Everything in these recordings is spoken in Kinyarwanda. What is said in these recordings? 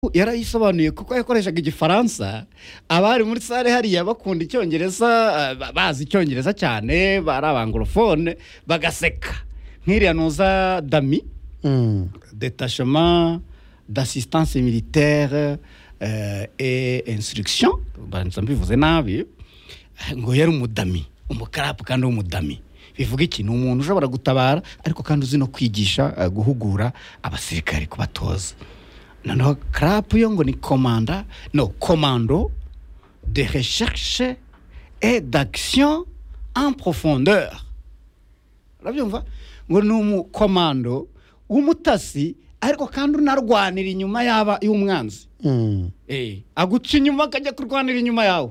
yarayisobanuye kuko yakoreshaga igifaransa abari muri sare hariya bakunda icyongereza bazi icyongereza cyane bari abanglophone bagaseka nk'iriya noza dami détachement d'assistance militaire et instruction banza mbivuze nabi ngo yari umudami umukarapu kandi umudami bivuga ikintu umuntu ushobora gutabara ariko kandi uzi no kwigisha guhugura abasirikare kubatoza. Non, CRAP yongo ni commando de recherche et d'action en profondeur. Urabyumva ngo ni umukomando w'umutasi ariko kandi unarwanira inyuma yaba y'umwanzi. Aguca inyuma akajya kurwanira inyuma yawe.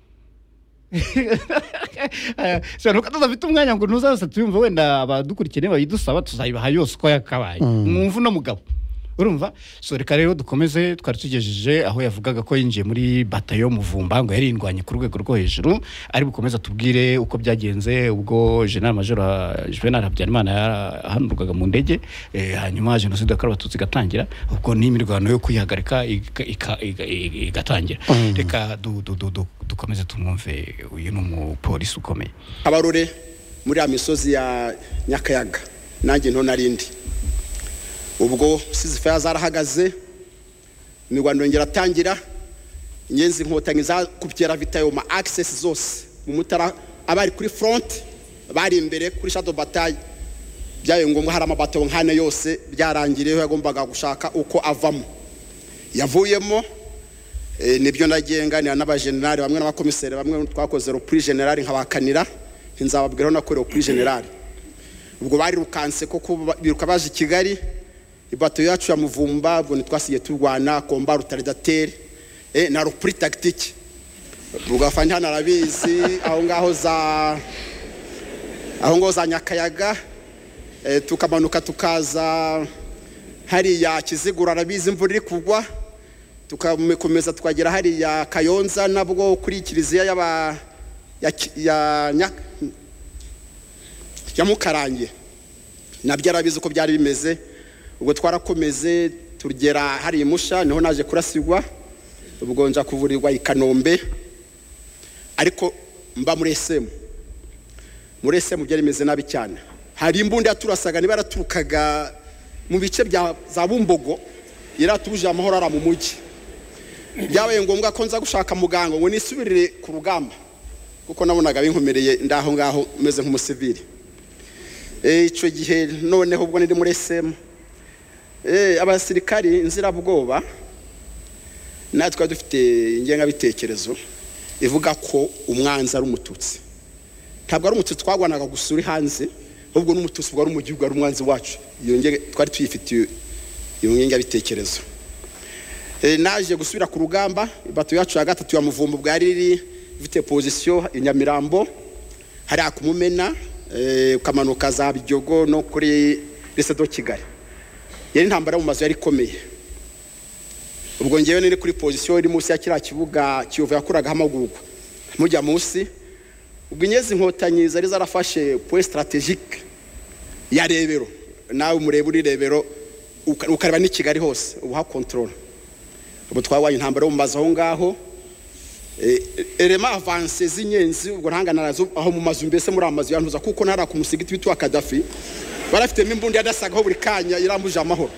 So nuko tuzafite umwanya ngo ntuzase tuyumva wenda abadukurikirane bayidusaba tuzayibaha yose uko yakabaye. Mwumva no mugabo. Urumva so reka rero dukomeze twari tugejeje aho yavugaga ko yinjiye muri batayo Muvumba ngo yarindwanye ku rwego rwo hejuru ari bukomeza tubwire uko byagenze ubwo General Major Juvenal Habyarimana yahanurwaga mu ndege hanyuma jenoside yakorewe abatutsi gatangira ubwo n'imirwano yo kuyihagarika igatangira. Reka dukomeze tumwumve uyu n'umupolisi ukomeye. Abarore muri amisozi ya Nyakayaga nanjye nto narindi ubwo sizifaya zarahagaze imirwano yongera atangira inyenzi inkotanyi za kubyera vitayo ma access zose mu mutara abari kuri front bari imbere kuri shadow bataille byaye ngombwa hari amabato nkane yose byarangiriyeho yagombaga gushaka uko avamo yavuyemo nibyo nagenganira n'abagenerali bamwe n'abakomiseri bamwe twakoze ro prix general nkabakanira nzababwiraho nakore ro prix general ubwo bari rukanse ko biruka baje Kigali ibato yacu ya Muvumba ubwo nitwasiye turwana komba rutaridatere na rupri tactique bugafanya hana rabizi aho ngaho za Nyakayaga tukamanuka tukaza hari ya Kizigura rabizi imvura iri kugwa tukakomeza twagera hari ya Kayonza nabwo kuri kiliziya ya Mukarange nabyo arabizi uko byari bimeze ubwo twarakomeze turgera hari Musha niho naje kurasigwa ubwo nja kuvurirwa i Kanombe ariko mba muri SM byari bimeze nabi cyane hari imbunda yaturasaga niba yaraturukaga mu bice bya za Bumbogo yaratuje amahoro ara mu mujyi byabaye ngombwa ko nza gushaka muganga ngo nisubirire ku rugamba kuko nabonaga binkomereye ndaho ngaho meze nk'umusivili ico gihe noneho ubwo ndi muri SM abasirikari inzira bwoba natwe dufite ingenga bitekerezo ivuga ko umwanzi ari umututsi ntabwo ari umututsi twagwanaga gusuri hanze ahubwo n'umututsi bwa ari mu gihugu ari umwanzi wacu iyo nge twari tuyifitiye iyo ngenga bitekerezo naje gusubira ku rugamba bato yacu ya gatatu ya Muvumba bwari riri vite position inyamirambo hari akumumena ukamanuka za Biryogo no kuri Resedo Kigali yari ntambara mu mazu yari komeye ubwo ngewe niri kuri position iri munsi ya kira kibuga Kiyovu yakuraga amagurwa mujya munsi ubwo inyezi inkotanyi zari zarafashe point strategique ya Rebero nawe murebe uri Rebero ukareba ni Kigali hose uha control ubwo twawanye intambara mu mazu aho ngaho elema avance z'inyenzi ubwo ntanganarazo aho mu mazu mbese muri amazu yantuza kuko ntara ku musigiti bitwa Kadafi barafite imbundi yadasagaho buri kanya irambuje amahoro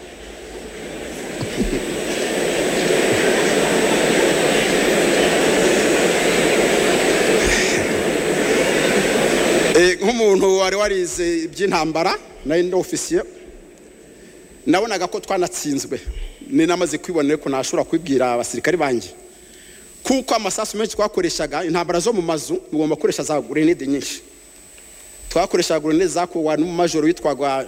nk'umuntu wari warize iby'intambara nari ndi officier nabonaga ko twanatsinzwe ni namaze kwibonera ko nashobora kwibwira abasirikari banjye kuko amasasu menshi twakoreshaga intambara zo mu mazu mugomba gukoresha za grenade nyinshi twakoreshaga grenade zakuwa n'umumajoro witwagwa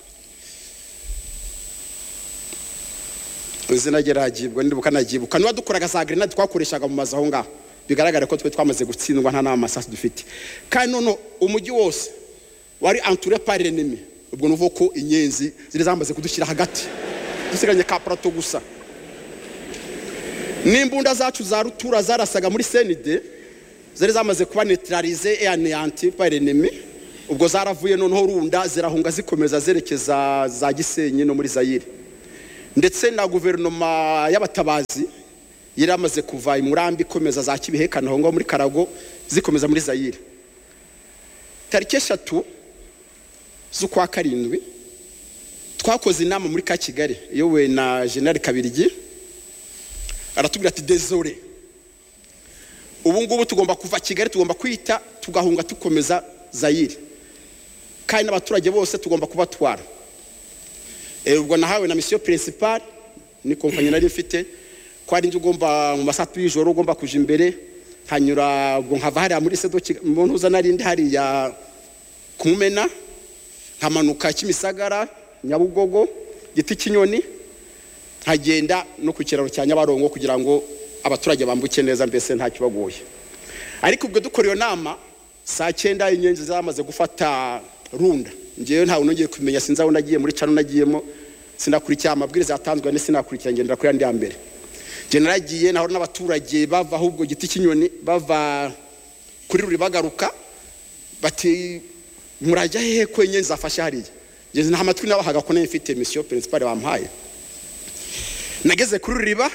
uzina geragibwa ndibuka nagibuka niba dukoraga za grenade twakoreshaga mu mazu aho ngaho bigaragara ko twe twamaze gutsindwa nta n'amasasu dufite kandi none umujyi wose wari entouré par l'ennemi ubwo nuvo ko inyenzi ziri zamaze kudushyira hagati dusiganye ka plateau gusa n'imbunda zacu za rutura zarasaga muri CND zari zamaze kuba neutraliser et anéantir par l'ennemi ubwo zaravuye noneho runda zirahunga zikomeza zerekeza za Gisenyi no muri Zaire ndetse na guverinoma y'abatabazi yari amaze kuva imurambi ikomeza za Kibehe Kantongo muri Karago zikomeza muri Zaire. Tariki 3 z'ukwa karindwi twakoze inama muri ka Kigali yowe na General Kabirigi aratubwira ati désolé ubu ngubu tugomba kuva Kigali tugomba kwita tugahunga tukomeza Zaire kandi n'abaturage bose tugomba kubatwara. Ubwo nahawe na mission principale ni kompanyi nari mfite ko ari nje ugomba mu masatu y'ijoro ugomba kuja imbere hanyura ubwo nkava hari muri sedo mu ntuza nari ndi hari ya Kumena nkamanuka Kimisagara Nyabugogo Giti Kinyoni nkagenda no ku kiraro cya Nyabarongo kugira ngo abaturage bambuke neza mbese nta kibagoye. Ariko ubwo dukora iyo nama saa 9 inyenzi zamaze gufata Runda ngiye ntawe nongeye kumenya sinzaho nagiye muri cano nagiyemo sinakurikira amabwiriza yatanzwe ne sinakurikira ngendera kuri andi ya mbere. Je naragiye naho n'abaturage bava ahubwo Giti Kinyoni bava kuri ruri bagaruka bati murajya hehe ko inyenzi zafashe hariya. Je nta matwi nabahaga ko nefite mission principale bampaye. Nageze kuri riba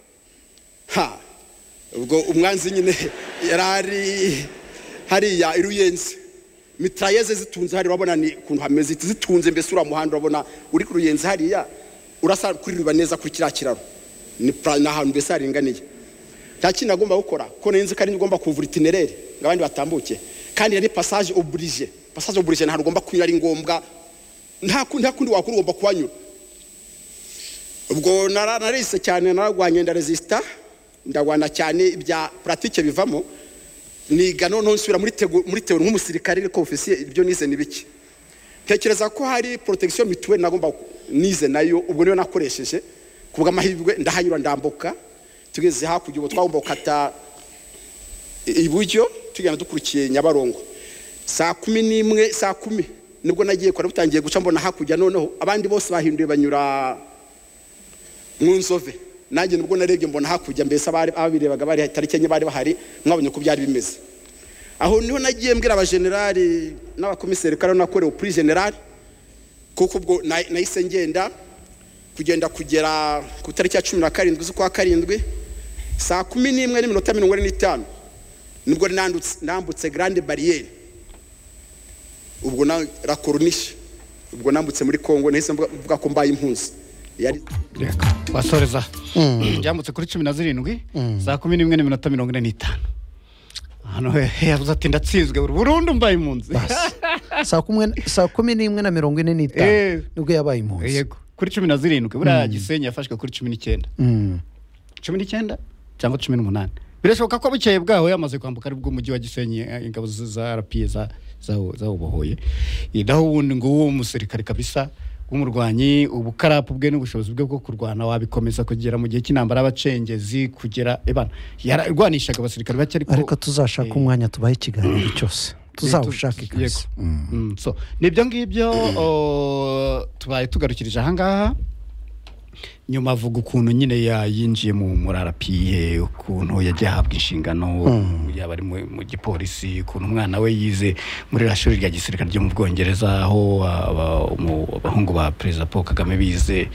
ubwo umwanzi nyine yarari hariya iruyenzi mitrayeze zitunze hari urabona ni kuntu hameze zitunze mbese ura muhanda urabona uri ku ruyenzi hariya urasa kuri riba neza kuri kirakiraro ni na hantu mbese haringaniye. Nta kintu agomba gukora ko nenze kandi ngomba kuvura itinerere ngabandi batambuke kandi yari passage obligé nta rugomba kunyura ari ngombwa nta kundi wakuru ugomba kwanyura. Ubwo narise cyane naragwanye nda resista ndagwana cyane ibya pratique bivamo niga none nsubira muri teo nk'umusirikare ariko officier ibyo nize nibiki. Tekereza ko hari protection mutuelle nagomba nize nayo ubwo niyo nakoresheje kubwa amahirwe ndahanyura ndambuka tugeze hakujya ubwo twagomba kata iburyo tugenda dukurikiye Nyabarongo saa 10 nibwo nagiye kwa butangiye guca mbona hakujya noneho abandi bose bahinduye banyura mu Nzove nanjye nibwo narebye mbona hakujya mbese ababirebaga bari tariki enye bari bahari mwabonye ko byari bimeze. Aho niho nagiye mbwira aba generali n'abakomiseri karo nakorewe pri general kuko ubwo nahise ngenda kugera ku tariki ya 17 z'ukwa karindwi saa 11:45 nibwo nambutse Grande Barriere ubwo na la Corniche ubwo nambutse muri Kongo nahise mvuga ko mbaye impunzi yari wasoreza njyambutse kuri 17 saa 11:45 hano yavuze ati ndatsinzwe burundu mbaye impunzi saa 11:45 nibwo yabaye impunzi. Yego kuri 17 buriya Gisenyi yafashwe kuri 19 19 cyangwa 18 birashoboka ko bukeye bwaho yamaze kwambuka ari bwo mujyi wa Gisenyi ingabo za RPA za ubohoye idaho wundi ngo uwo musirikare kabisa umurwanyi ubukarapu bwe n'ubushobozi bwe bwo kurwana wabikomeza kugera mu gihe cy'intambara abacengezi kugera ebana yararwanishaga abasirikare bake ariko tuzashaka umwanya tubaye ikiganiro cyose tuzawushaka ikaze. So nibyo ngibyo tubaye tugarukirije aha ngaha nyuma avuga ukuntu nyine yinjiye mu murarapiye ukuntu yagiye ahabwa inshingano yaba ari mu gipolisi ukuntu umwana we yize muri rashuri rya gisirikare ryo mu Bwongereza aho abahungu ba President Paul Kagame bize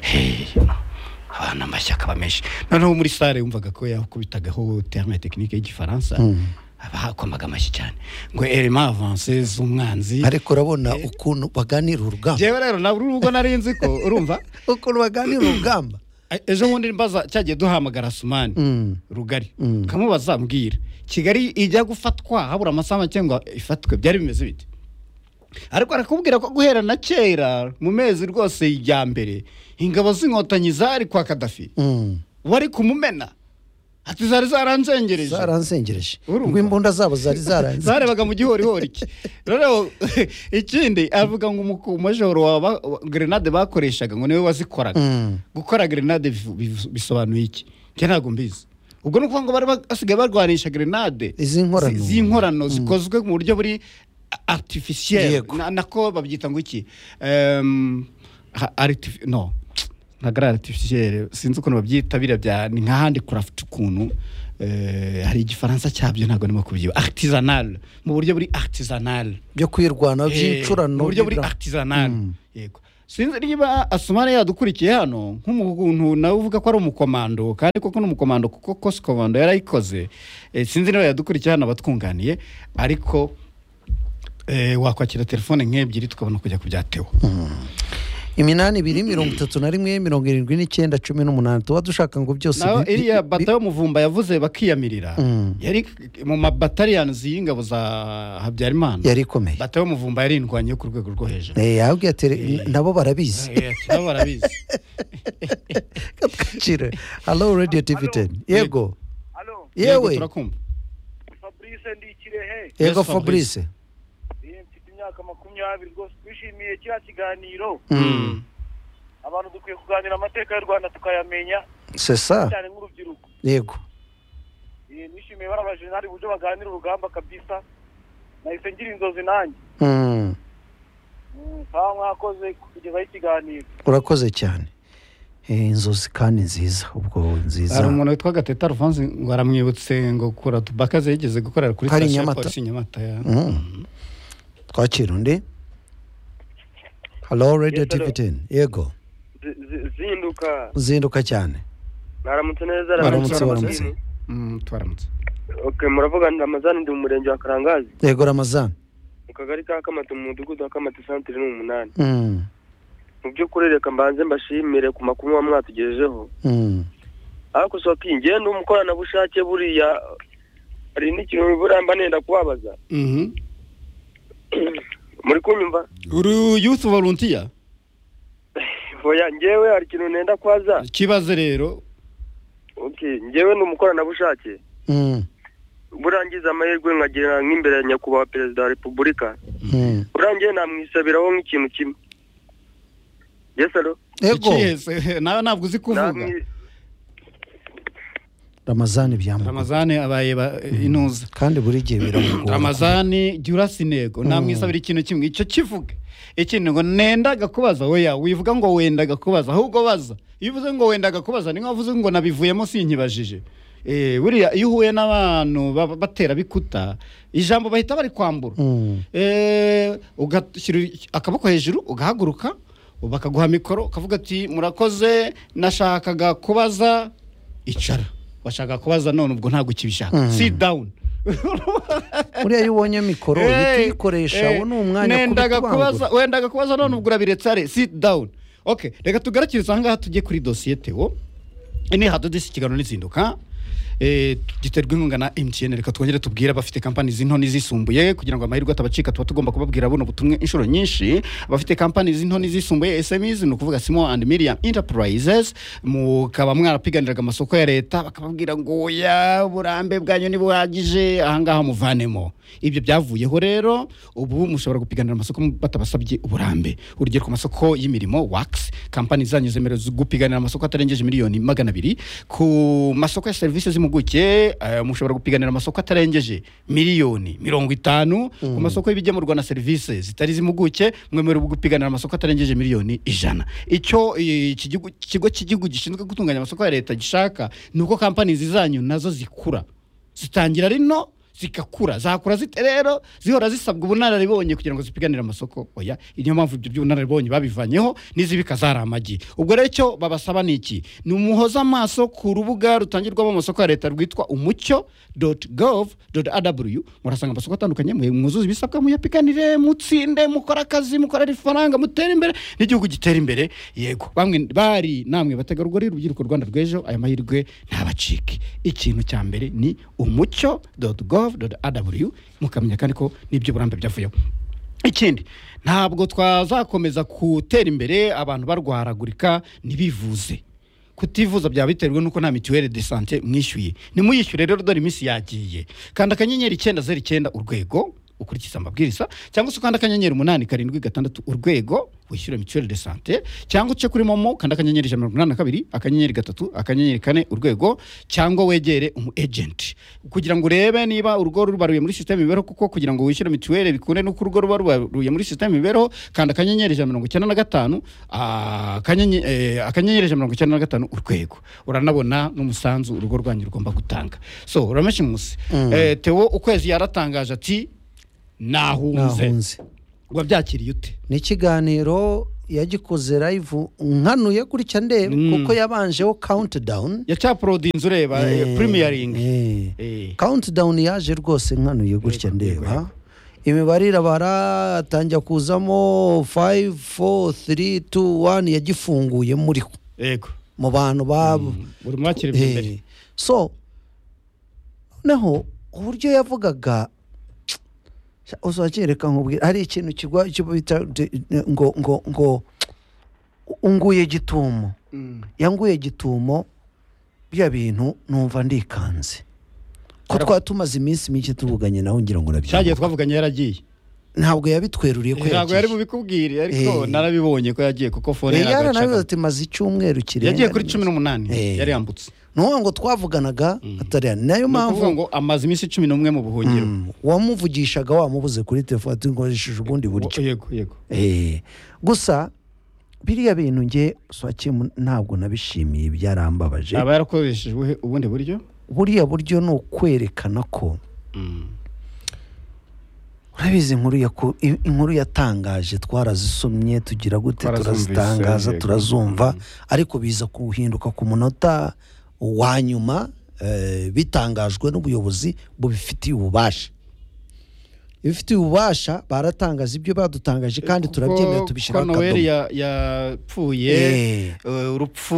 abana amashyaka bamenshi noneho muri sare yumvaga ko yakubitagaho terme technique y'igifaransa abakomaga amashyi cyane ngo element avancé z'umwanzi ariko urabona ukuntu baganira urugamba. Jewe rero na urugo narinzi ko urumva ukuntu baganira urugamba. Ejo bundi mbaza cyagiye duhamagara Sumani Rugari kamubaza mbwira Kigali ijya gufatwa habura amasaha cyangwa ifatwe byari bimeze bite ariko arakubwira ko guhera na kera mu mezi rwose ya mbere ingabo z'inkotanyi zari kwa Kadafi wari kumumena ati zari zaranzengereje ngo imbunda zabo zari zarebaga mu gihorihori iki rero ikindi avuga ngo umujoro wa grenade bakoreshaga ngo niwe wazikoraga gukora grenade bisobanuye iki cyo ntago mbizi ubwo nuko ngo bari basigaye barwanisha grenade z'inkorano zikozwe mu buryo buri artificiel nako babyita ngo iki no nagara artificiel sinzi ukuntu babyita birabya ni nkahandi craft ukuntu hari igifaransa cyabyo ntago nimo kubyiba artisanal mu buryo buri artisanal byo kwirwana by'icurano mu buryo buri artisanal yego sinzi niba Asumani yadukurikiye hano nk'umuntu nawe uvuga ko ari umukomando kandi koko n'umukomando kuko Coast Commando yarayikoze sinzi niba yadukurikiye hano abatwunganiye ariko wakwakira telefone nk'ebyiri tukabona kujya kubyateho 832317918 tuba dushaka ngo byose naho iriya batayo muvumba yavuze bakiyamirira yari mu mabattalions y'ingabo za Habyarimana yari ikomeye batayo muvumba yarindwanye ku rwego rwo hejuru yabwiye ati nabo barabizi nabo barabizi Kachire hello radio TV10 yego Allo yewe turakumva Fabrice Ndikirehe yego Fabrice imyaka 20 rwose twishimiye kiriya kiganiro abantu dukwiye kuganira amateka y'u Rwanda tukayamenya c'est ça cyane nk'urubyiruko yego nishimiye barabajenali buryo baganira urugamba kabisa nahise ngira inzozi nanjye sawa mwakoze kugezaho ikiganiro urakoze cyane inzozi kandi nziza ubwo nziza hari umuntu witwa Gateta Alphonse ngo aramwibutse ngo kura tubakaze yigeze gukorera kuri station ya polisi Nyamata twakira undi hello radio TV10 yego zinduka cyane naramutse neza baramutse twaramutse okay muravugana Ramazani ndi mu murenge wa Karangazi yego Ramazani mu kagari ka Kamata mu mudugudu wa Kamata centre n'umunani mu by'ukuri reka mbanze mbashimire ku makuru mwatugejejeho ariko soki ngende umukoranabushake buriya ari n'ikintu buramba nenda kubabaza muri kunyumva uri youth volunteer voya ngewe hari ikintu nenda kwaza kibaze rero okay ngewe n'umukoranabushake burangiza amahirwe nkagira nk'imbere ya nyakubahwa perezida wa repubulika burangiye namwisabiraho nk'ikintu kimwe yes allo yego nawe ntabwo uzi kuvuga Ramazani byambo Ramazani abaye inuza kandi buri gihe biramugora Ramazani Jurasinego namwisabira ikintu kimwe icyo kivuge ikintu ngo nendaga kubaza oya wivuga ngo wendaga kubaza ahubwo baza ivuze ngo wendaga kubaza ni nkavuze ngo nabivuyemo sinkibajije buriya iyo uhuye n'abantu batera bikuta ijambo bahita bari kwambura ugashyira akaboko hejuru ugahaguruka bakaguha mikoro ukavuga ati murakoze nashakaga kubaza icara washaka kubaza none ubwo ntabwo kibishaka sit down uriya yubonye mikoro bitikoresha wo n'umwanya nendaga kubaza wendaga kubaza none ubwo urabiretse are sit down okay reka tugarakiriza ahangaha tujye kuri dossier Theo ini hadodisi ikiganiro n'izinduka giterwa inkunga na MTN reka twongere tubwira abafite companies into n'izisumbuye kugira ngo amahirwe atabacika tuba tugomba kubabwira buno butumwe inshuro nyinshi abafite companies into n'izisumbuye SMEs no kuvuga Small and Medium Enterprises mukaba mwarapiganiraga amasoko ya leta bakababwira ngo ya burambe bwanyu ni buhagije ahangaha muvanemo ibyo byavuyeho rero ubu mushobora gupiganira amasoko batabasabye uburambe urugero ku masoko y'imirimo wax companies zanyu zemerewe gupiganira amasoko atarengeje miliyoni 200 ku masoko ya services z'impuguke mushobora gupiganira amasoko atarengeje miliyoni 50 ku masoko y'ibigemurwa na services zitari z'impuguke mwemerewe gupiganira amasoko atarengeje miliyoni 100 icyo ikigo cy'igihugu gishinzwe gutunganya amasoko ya leta gishaka nuko companies zanyu nazo zikura zitangira rino zikakura zakura zite rero zihora zisabwa ubunararibonye kugira ngo zipiganire amasoko oya niyo mpamvu ibyo by'ubunararibonye babivanyeho n'izibika zaramagi ubwo rero cyo babasaba niki ni umuhoza amaso ku rubuga rutangirwamo amasoko ya leta rwitwa umucyo.gov.rw murasanga amasoko atandukanye mwuzuza ibisabwa muyapiganire mutsinde mukora akazi mukora ifaranga mutera imbere n'igihugu gitera imbere yego bamwe bari namwe bategarugori rubyiruko Rwanda rw'ejo aya mahirwe ntabacike ikintu cya mbere ni umucyo.gov.rw mukamenya kandi ko nibyo burambe byavuyeho ikindi ntabwo twazakomeza gutera imbere abantu barwaragurika nibivuze kutivuza bya biterwa nuko nta mituelle de santé mwishyuye nimuyishyure rero dore iminsi yagiye kandi akanyenyeri 909 urwego ukurikiza amabwiriza cyangwa se kandi akanyenyeri 876 urwego wishyura mituelle de santé cyangwa uce kuri momo kandi akanyenyeri 182 akanyenyeri 3 akanyenyeri 4 urwego cyangwa wegere umu agent kugira ngo urebe niba urugo rubaruye muri system ibero kuko kugira ngo wishyure mituelle bikune no ku rugo rubaruye muri system ibero kandi akanyenyeri 195 akanyenyeri 195 urwego uranabona n'umusanzu urugo rwanyu rugomba gutanga so urameshe musi Theo ukwezi yaratangaje ati nahunze wabyakiriye ute ni ikiganiro yagikoze live nkanuye gutya ndeba kuko yabanjeho countdown yacyaprodinze ureba premiering countdown yaje rwose nkanuye gutya ndeba imibare irabara atangira kuzamo 5 4 3 2 1 yagifunguye muri yego mu bantu babo buri mwakire imbere so neho uburyo yavugaga uzagereka nkubwira hari ikintu kigwa cyo bita ngo unguye gitumo yanguye gitumo bya bintu numva ndikanze ko twatumaze iminsi mike tuvuganye naho ngira ngo cyagiye twavuganye yaragiye ntabwo yabitweruriye ko ntabwo yari bubikubwire ariko narabibonye ko yagiye kuko phone yaracaga ati maze icyumweru kirenga yagiye kuri 18 yari yambutse no ngo twavuganaga atari nayo mpamvu ngo amaze iminsi 11 mu buhungiro wamuvugishaga wamubuze kuri telefone ngoresheje ubundi buryo yego gusa biriya bintu nge swaki ntabwo nabishimiye byarambabaje aba yarakoresheje ubundi buryo buriya buryo no kwerekana ko urabizi inkuru yatangaje twarazisomye tugira gute turazitangaza turazumva ariko biza kuhinduka ku munota wa nyuma bitangajwe n'ubuyobozi bubifitiye ububasha ibifitiye ububasha baratangaza ibyo badutangaje kandi turabyemera tubishyiraho akadomo Noel yapfuye urupfu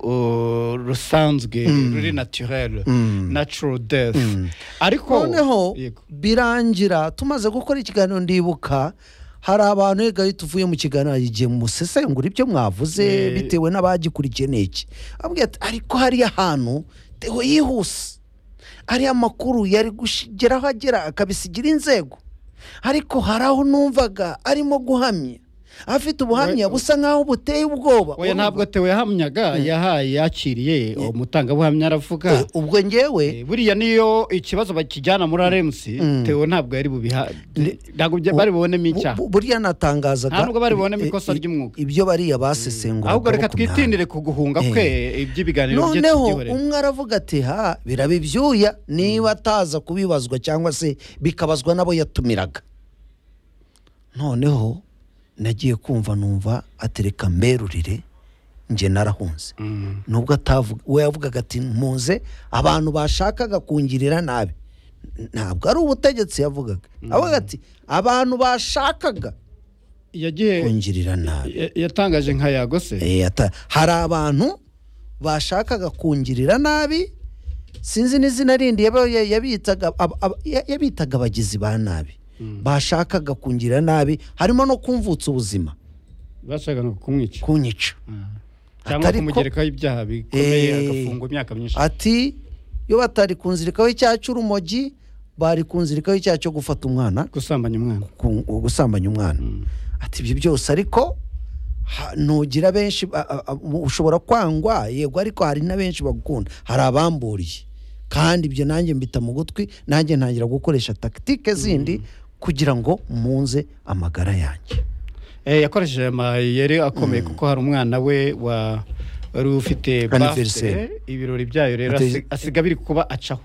rusanzwe ruri natural death ariko noneho birangira tumaze gukora ikiganiro ndibuka hari abantu egaye tuvuye mu kiganiro igihe musesengura ibyo mwavuze bitewe n'abagikurikiye neki abwiye ariko hari ahantu teho yihuse ari amakuru yari gushigeraho agera akabisigira inzego ariko haraho numvaga arimo guhamya afite ubuhamya busa nkaho buteye ubwoba oya ntabwo tewe yahamyaga yahaye yakiriye umutangabuhamya aravuga ubwo ngewe buriya niyo ikibazo bakijyana muri RMC tewe ntabwo yari bubiha ntabwo bari bubonemo icyaha buriya natangazaga ntabwo bari bubonemo ikosa ry'umwuga ibyo bariya basesengura ahubwo reka twitindire kuguhunga kwe iby'ibiganiro bye noneho umwe aravuga ati biraba ibyuya niba ataza kubibazwa cyangwa se bikabazwa nabo yatumiraga noneho nagiye kumva numva atereka mberurire nje narahunze nubwo atavuga we yavugaga ati mpunze abantu bashakaga kungirira nabi ntabwo ari ubutegetsi yavugaga avuga ati abantu bashakaga yagiye kungirira nabi yatangaje nka yagose hari abantu bashakaga kungirira nabi sinzi n'izina rindi yabitaga abagizi ba nabi bashakaga kungira nabi harimo no kumvutsa ubuzima bashakaga kunyica cyangwa kumugerekaho ibyaha bikomeye agafungwa imyaka myinshi ati iyo batari kunzirikaho icyaha cy'urumogi bari kunzirikaho icyaha cyo gufata umwana gusambanya umwana ati ibyo byose ariko ntugira benshi ushobora kwangwa yego ariko hari na benshi bagukunda hari abamburiye kandi ibyo nanjye mbita mu gutwi nanjye ntangira gukoresha tactique zindi kugira ngo munze amagara yanjye yakoresheje amayeri akomeye kuko hari umwana we wari ufite birthday ibirori byayo rero asiga biri kuba acaho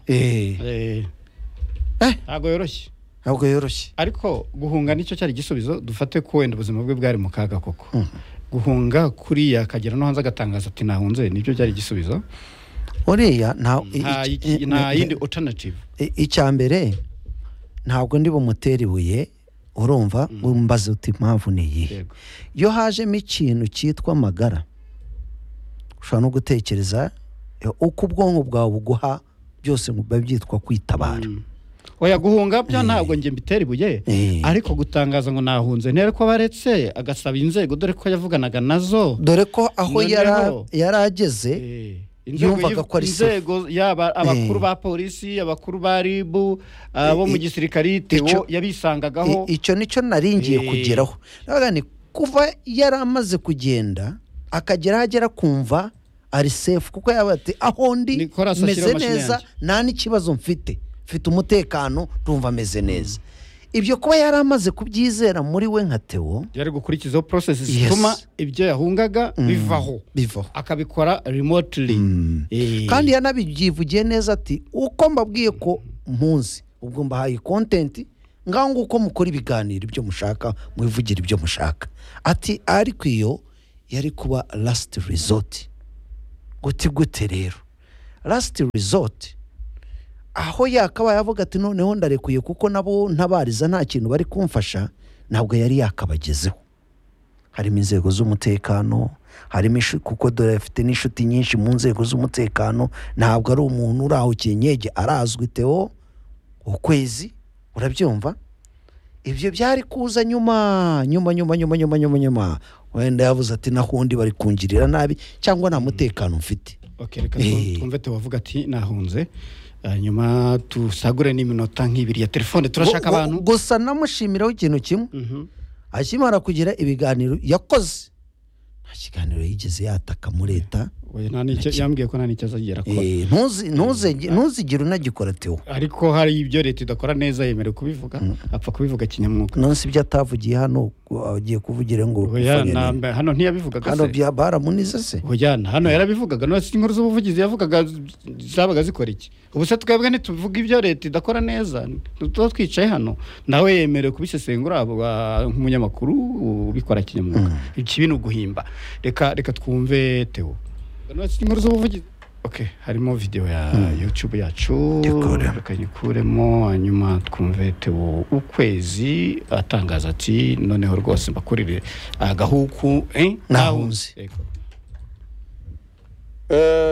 ntabwo yoroshye ariko guhunga nicyo cyari igisubizo dufate ko wenda ubuzima bwe bwari mu kaga koko guhunga kuriya akagera no hanze agatangaza ati nahunze nibyo byari igisubizo uriya nta yindi alternative icya mbere ntabwo ndi bumutera ibuye urumva mbaze uti impamvu ni iyihe iyo hajemo ikintu cyitwa amagara ushobora no gutekereza uko ubwonko bwawe buguha byose biba byitwa kwitabara oya guhunga byo ntabwo njye mbitera ibuye ariko gutangaza ngo nahunze ntera ko baretse agasaba inzego dore ko yavuganaga nazo dore ko aho yari ageze yumvaga ko ari inzego yaba abakuru ba polisi abakuru ba RIB abo mu gisirikari yabisangagaho icyo nicyo naringiye kugeraho ni kuva yari amaze kugenda akagera agera kumva ari safe kuko yaba ati aho ndi meze neza nta n'ikibazo mfite umutekano ndumva ameze neza ibyo kuba yari amaze kubyizera muri we nka Theo yari gukurikizaho process zituma ibyo yahungaga bivaho akabikora remotely kandi yanabyivugiye neza ati uko mbabwiye ko mpunzi ubwo mbahaye content ngaho nguko mukora ibiganiro ibyo mushaka mwivugira ibyo mushaka ati ariko iyo yari kuba last resort gute rero last resort aho yakabaye avuga ati noneho ndarekuye kuko nabo ntabariza nta kintu bari kumfasha ntabwo yari yakabagezeho harimo inzego z'umutekano harimo kuko dore afite n'inshuti nyinshi mu nzego z'umutekano ntabwo ari umuntu uraho Kenyege arazwi Theo ukwezi urabyumva ibyo byari kuza nyuma wenda yavuze ati nahundi bari kungirira nabi cyangwa nta mutekano mfite reka twumve Theo wavuga ati nahunze nyuma tusagure n'iminota nk'ibiri ya telefone turashaka abantu gusa namushimiraho ikintu kimwe akimara kugira ibiganiro yakoze nta kiganiro yigeze yataka muri leta yambwiye ko nta n'icyo azagera akora ntuzigire unagikora Theo ariko hari ibyo leta idakora neza yemerewe kubivuga apfa kubivuga kinyamwuga nonse ibyo atavugiye hano agiye kuvugira ngo hano ntiyabivugaga hano baramunize se hano yarabivugaga nonse inkuru z'ubuvugizi yavugaga zabaga zikora iki ubu se twebwe ntituvuga ibyo leta idakora neza tuba twicaye hano nawe yemerewe kubisesengura nk'umunyamakuru ubikora kinyamwuga ikibi ni uguhimba reka twumve Theo inkuru z'ubuvugizi harimo video ya YouTube yacu reka nyikuremo hanyuma twumve Theo ukwezi atangaza ati noneho rwose mbakurire agahuku nahunze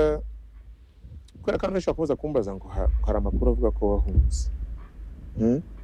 kubera ko nashaka kuza kumbaza ngo hari amakuru avuga ko wahunze